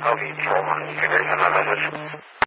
Okay, hold on. You can hear my message?